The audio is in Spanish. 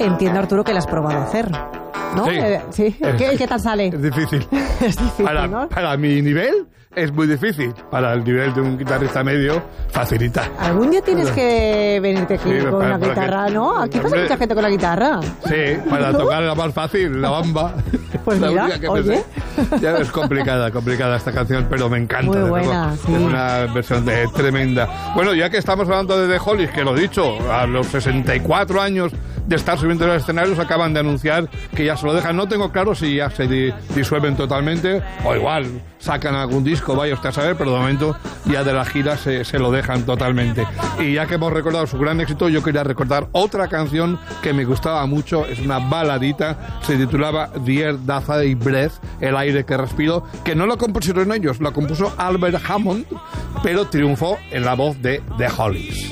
entiendo, Arturo, que la has probado a hacer, ¿no? Sí. Sí. ¿Qué tal sale? Es difícil. Es difícil, ¿no? Para mi nivel es muy difícil. Para el nivel de un guitarrista medio, facilita. Algún día tienes que venirte aquí con una guitarra, ¿no? Aquí pasa mucha gente con la guitarra. Sí, para tocar la más fácil, la bamba. Pues la mira, única que oye. Ya es complicada esta canción, pero me encanta. Muy buena, sí. Es una versión tremenda. Bueno, ya que estamos hablando de The Hollies, que lo dicho, a los 64 años de estar subiendo a los escenarios acaban de anunciar que ya se lo dejan. No tengo claro si ya se disuelven totalmente o igual sacan algún disco, vaya usted a saber, pero de momento ya de la gira se lo dejan totalmente. Y ya que hemos recordado su gran éxito, yo quería recordar otra canción que me gustaba mucho, es una baladita, se titulaba The Air That I Breathe, el aire que respiro, que no lo compusieron ellos, lo compuso Albert Hammond, pero triunfó en la voz de The Hollies.